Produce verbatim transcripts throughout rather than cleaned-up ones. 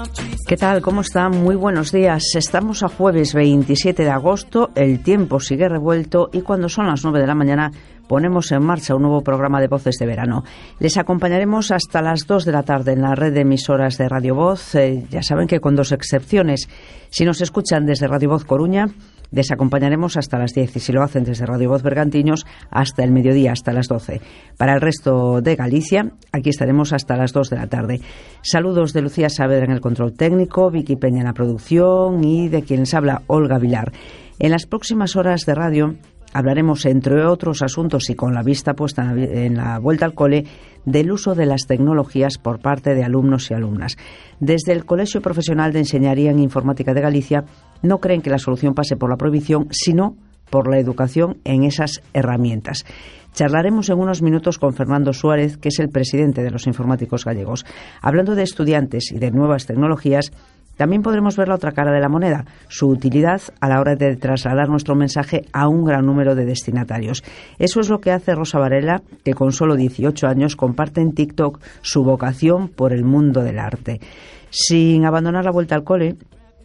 ¿Qué tal? ¿Cómo están? Muy buenos días. Estamos a jueves veintisiete de agosto, el tiempo sigue revuelto y cuando son las nueve de la mañana ponemos en marcha un nuevo programa de Voces de Verano. Les acompañaremos hasta las dos de la tarde en la red de emisoras de Radio Voz. Eh, ya saben que con dos excepciones. Si nos escuchan desde Radio Voz Coruña, les acompañaremos hasta las diez y si lo hacen desde Radio Voz Bergantiños hasta el mediodía, hasta las doce. Para el resto de Galicia, aquí estaremos hasta las dos de la tarde. Saludos de Lucía Saavedra en el control técnico, Vicky Peña en la producción y de quien les habla Olga Vilar. En las próximas horas de radio hablaremos, entre otros asuntos y con la vista puesta en la vuelta al cole, del uso de las tecnologías por parte de alumnos y alumnas. Desde el Colegio Profesional de Enseñaría en Informática de Galicia no creen que la solución pase por la prohibición, sino por la educación en esas herramientas. Charlaremos en unos minutos con Fernando Suárez, que es el presidente de los informáticos gallegos. Hablando de estudiantes y de nuevas tecnologías, también podremos ver la otra cara de la moneda, su utilidad a la hora de trasladar nuestro mensaje a un gran número de destinatarios. Eso es lo que hace Rosa Varela, que con solo dieciocho años comparte en TikTok su vocación por el mundo del arte. Sin abandonar la vuelta al cole,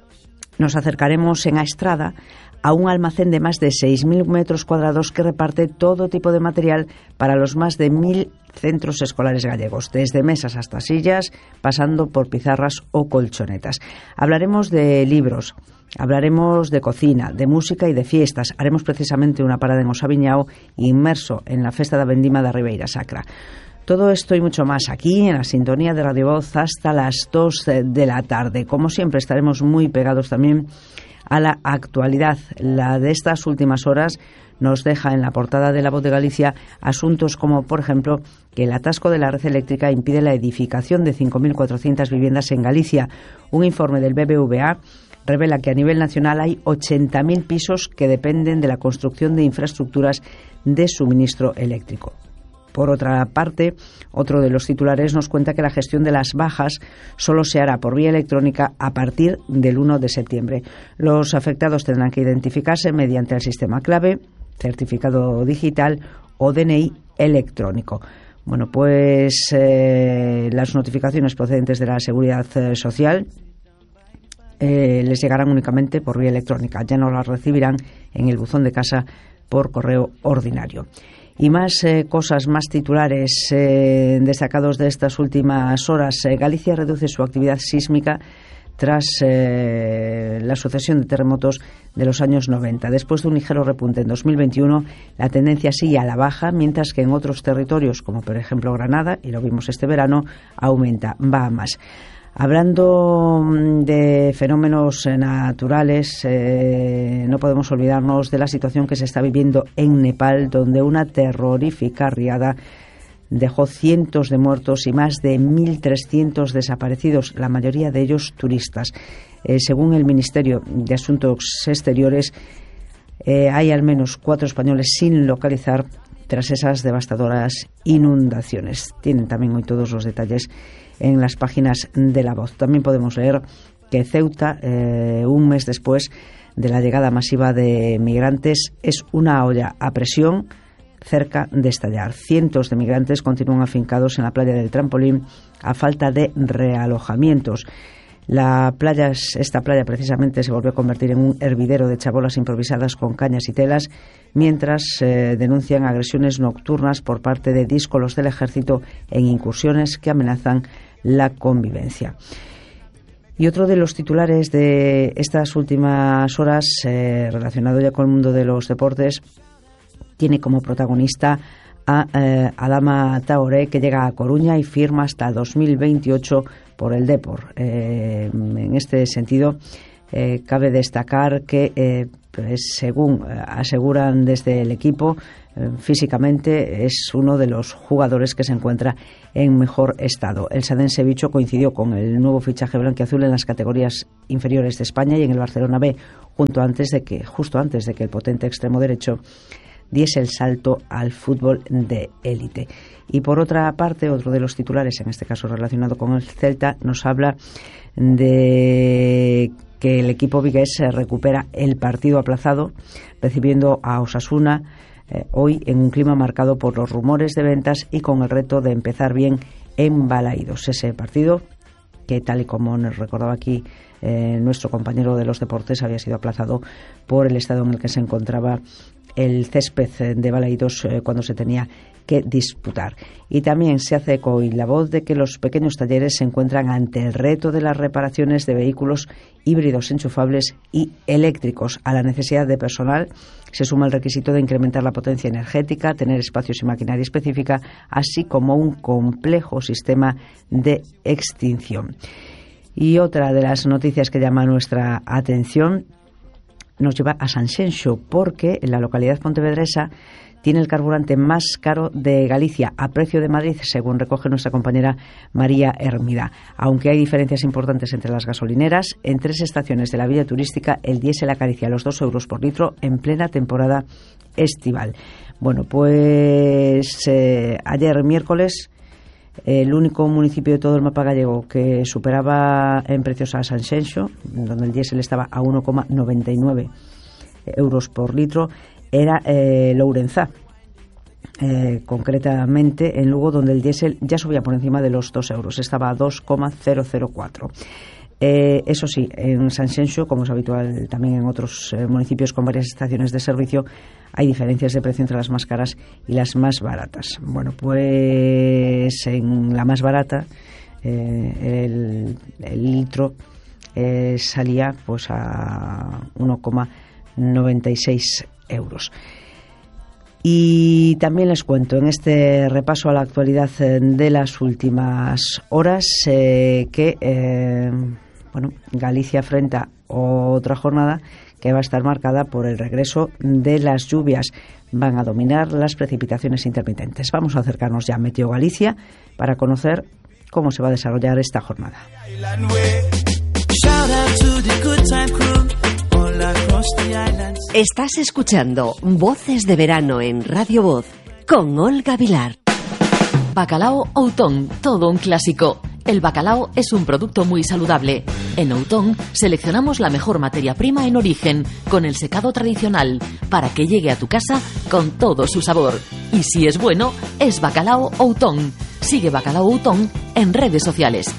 nos acercaremos en Aestrada a un almacén de más de seis mil metros cuadrados que reparte todo tipo de material para los más de mil centros escolares gallegos, desde mesas hasta sillas, pasando por pizarras o colchonetas. Hablaremos de libros, hablaremos de cocina, de música y de fiestas. Haremos precisamente una parada en Osaviñao, inmerso en la Festa da Vendima da Ribeira Sacra. Todo esto y mucho más aquí en la sintonía de Radio Voz hasta las dos de la tarde. Como siempre estaremos muy pegados también a la actualidad. La de estas últimas horas nos deja en la portada de La Voz de Galicia asuntos como, por ejemplo, que el atasco de la red eléctrica impide la edificación de cinco mil cuatrocientas viviendas en Galicia. Un informe del B B V A revela que a nivel nacional hay ochenta mil pisos que dependen de la construcción de infraestructuras de suministro eléctrico. Por otra parte, otro de los titulares nos cuenta que la gestión de las bajas solo se hará por vía electrónica a partir del uno de septiembre. Los afectados tendrán que identificarse mediante el sistema clave, certificado digital o D N I electrónico. Bueno, pues eh, las notificaciones procedentes de la Seguridad Social eh, les llegarán únicamente por vía electrónica. Ya no las recibirán en el buzón de casa por correo ordinario. Y más eh, cosas, más titulares eh, destacados de estas últimas horas. Eh, Galicia reduce su actividad sísmica tras eh, la sucesión de terremotos de los años noventa. Después de un ligero repunte en dos mil veintiuno, la tendencia sigue a la baja, mientras que en otros territorios, como por ejemplo Granada, y lo vimos este verano, aumenta, va a más. Hablando de fenómenos naturales, eh, no podemos olvidarnos de la situación que se está viviendo en Nepal, donde una terrorífica riada dejó cientos de muertos y más de mil trescientos desaparecidos, la mayoría de ellos turistas. Eh, según el Ministerio de Asuntos Exteriores, eh, hay al menos cuatro españoles sin localizar tras esas devastadoras inundaciones. Tienen también hoy todos los detalles en las páginas de La Voz. También podemos leer que Ceuta, eh, un mes después de la llegada masiva de migrantes, es una olla a presión cerca de estallar. Cientos de migrantes continúan afincados en la playa del Trampolín a falta de realojamientos. La playa, esta playa precisamente se volvió a convertir en un hervidero de chabolas improvisadas con cañas y telas, mientras eh, denuncian agresiones nocturnas por parte de díscolos del ejército en incursiones que amenazan la convivencia. Y otro de los titulares de estas últimas horas, eh, relacionado ya con el mundo de los deportes, tiene como protagonista a eh, Adama Traoré, que llega a Coruña y firma hasta dos mil veintiocho por el Depor. Eh, en este sentido, eh, cabe destacar que, eh, pues, según aseguran desde el equipo, eh, físicamente es uno de los jugadores que se encuentra en mejor estado. El sadense bicho coincidió con el nuevo fichaje blanquiazul en las categorías inferiores de España y en el Barcelona B, junto antes de que, justo antes de que el potente extremo derecho diese el salto al fútbol de élite. Y por otra parte, otro de los titulares, en este caso relacionado con el Celta, nos habla de que el equipo vigués recupera el partido aplazado, recibiendo a Osasuna eh, hoy en un clima marcado por los rumores de ventas y con el reto de empezar bien en Balaídos. Ese partido que tal y como nos recordaba aquí eh, nuestro compañero de los deportes, había sido aplazado por el estado en el que se encontraba el césped de Balaidos eh, cuando se tenía que disputar. Y también se hace eco y la voz de que los pequeños talleres se encuentran ante el reto de las reparaciones de vehículos híbridos enchufables y eléctricos. A la necesidad de personal se suma el requisito de incrementar la potencia energética, tener espacios y maquinaria específica, así como un complejo sistema de extinción. Y otra de las noticias que llama nuestra atención nos lleva a Sanxenxo, porque en la localidad pontevedresa tiene el carburante más caro de Galicia, a precio de Madrid, según recoge nuestra compañera María Hermida. Aunque hay diferencias importantes entre las gasolineras, en tres estaciones de la vía turística el diésel acaricia los dos euros por litro en plena temporada estival. Bueno, pues eh, ayer miércoles el único municipio de todo el mapa gallego que superaba en precios a Sanxenxo, donde el diésel estaba a uno coma noventa y nueve euros por litro, era eh, Lourenzá, eh, concretamente en Lugo, donde el diésel ya subía por encima de los dos euros, estaba a dos coma cero cero cuatro. Eh, eso sí, en Sanxenxo, como es habitual también en otros eh, municipios con varias estaciones de servicio, hay diferencias de precio entre las más caras y las más baratas. Bueno, pues en la más barata eh, el, el litro eh, salía pues a uno coma noventa y seis euros. Y también les cuento en este repaso a la actualidad de las últimas horas eh, que eh, bueno, Galicia afronta otra jornada que va a estar marcada por el regreso de las lluvias. Van a dominar las precipitaciones intermitentes. Vamos a acercarnos ya a Meteo Galicia para conocer cómo se va a desarrollar esta jornada. Estás escuchando Voces de Verano en Radio Voz con Olga Vilar. Bacalao Outón, todo un clásico. El bacalao es un producto muy saludable. En Outón seleccionamos la mejor materia prima en origen, con el secado tradicional, para que llegue a tu casa con todo su sabor. Y si es bueno, es Bacalao Outón. Sigue Bacalao Outón en redes sociales.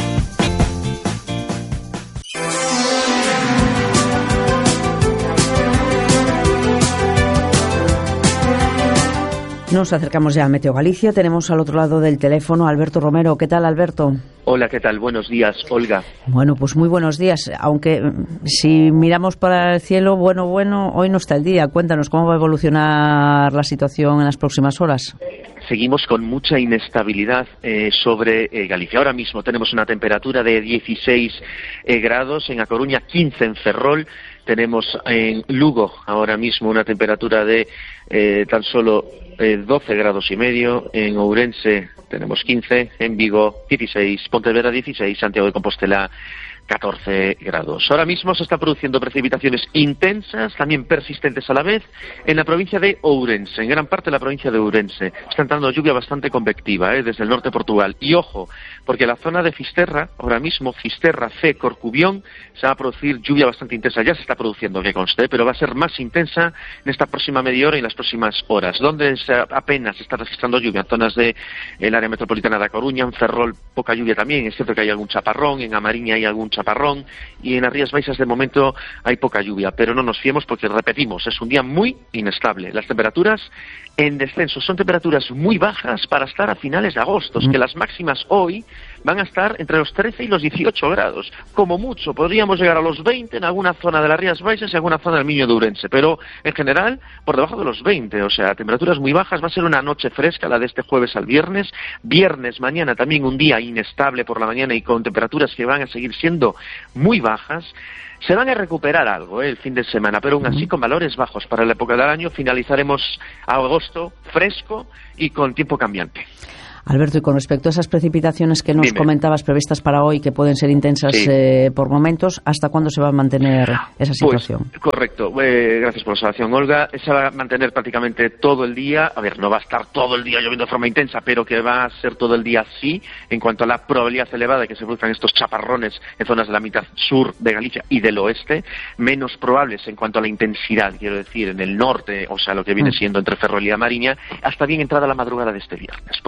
Nos acercamos ya a Meteo Galicia. Tenemos al otro lado del teléfono a Alberto Romero. ¿Qué tal, Alberto? Hola, ¿qué tal? Buenos días, Olga. Bueno, pues muy buenos días. Aunque si miramos para el cielo, bueno, bueno, hoy no está el día. Cuéntanos, ¿cómo va a evolucionar la situación en las próximas horas? Seguimos con mucha inestabilidad eh, sobre eh, Galicia. Ahora mismo tenemos una temperatura de dieciséis eh, grados, en A Coruña quince en Ferrol. Tenemos en Lugo ahora mismo una temperatura de eh, tan solo eh, doce grados y medio. En Ourense tenemos quince, en Vigo dieciséis, Pontevedra dieciséis, Santiago de Compostela catorce grados. Ahora mismo se están produciendo precipitaciones intensas, también persistentes a la vez, en la provincia de Ourense, en gran parte de la provincia de Ourense. Está entrando lluvia bastante convectiva, ¿eh? desde el norte de Portugal. Y ojo, porque la zona de Fisterra, ahora mismo, Fisterra, C, Corcubión, se va a producir lluvia bastante intensa. Ya se está produciendo, que conste, pero va a ser más intensa en esta próxima media hora y en las próximas horas. Donde se apenas se está registrando lluvia, en zonas del área metropolitana de A Coruña, en Ferrol poca lluvia también. Es cierto que hay algún chaparrón, en Amariña hay algún chaparrón, y en las Rías Baixas de momento hay poca lluvia, pero no nos fiemos porque, repetimos, es un día muy inestable. Las temperaturas en descenso son temperaturas muy bajas para estar a finales de agosto, es que las máximas hoy van a estar entre los trece y los dieciocho grados. Como mucho podríamos llegar a los veinte en alguna zona de las Rías Baixas y en alguna zona del Miño de Ourense, pero en general por debajo de los veinte, o sea, temperaturas muy bajas. Va a ser una noche fresca la de este jueves al viernes. Viernes, mañana también un día inestable por la mañana y con temperaturas que van a seguir siendo muy bajas. Se van a recuperar algo ¿eh? el fin de semana, pero aún así con valores bajos para la época del año. Finalizaremos agosto fresco y con tiempo cambiante. Alberto, y con respecto a esas precipitaciones que nos Dime. comentabas previstas para hoy, que pueden ser intensas sí. eh, por momentos, ¿hasta cuándo se va a mantener esa situación? Pues, correcto. Eh, gracias por la observación, Olga. Se va a mantener prácticamente todo el día. A ver, no va a estar todo el día lloviendo de forma intensa, pero que va a ser todo el día sí, en cuanto a la probabilidad elevada de que se produzcan estos chaparrones en zonas de la mitad sur de Galicia y del oeste. Menos probables en cuanto a la intensidad, quiero decir, en el norte, o sea, lo que viene siendo entre Ferrol y Amariña, hasta bien entrada la madrugada de este viernes. Por lo tanto,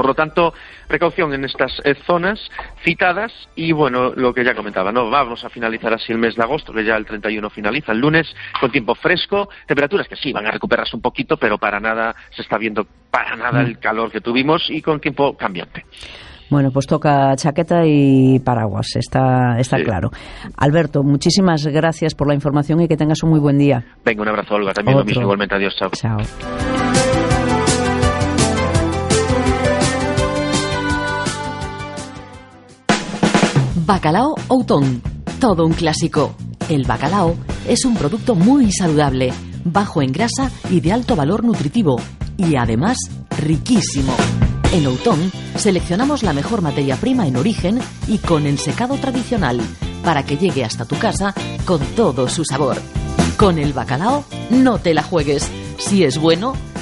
poquito precaución en estas eh, zonas citadas y bueno, lo que ya comentaba, ¿no? Vamos a finalizar así el mes de agosto, que ya el treinta y uno finaliza el lunes, con tiempo fresco, temperaturas que sí van a recuperarse un poquito, pero para nada se está viendo para nada el calor que tuvimos y con tiempo cambiante. Bueno, pues toca chaqueta y paraguas, está, está sí. claro. Alberto, muchísimas gracias por la información y que tengas un muy buen día. Venga, un abrazo, Olga, también Otro. Lo mismo, igualmente, adiós, chao. Chao. Bacalao Outón, todo un clásico. El bacalao es un producto muy saludable, bajo en grasa y de alto valor nutritivo, y además riquísimo. En Outón seleccionamos la mejor materia prima en origen y con el secado tradicional para que llegue hasta tu casa con todo su sabor. Con el bacalao no te la juegues. Si es bueno,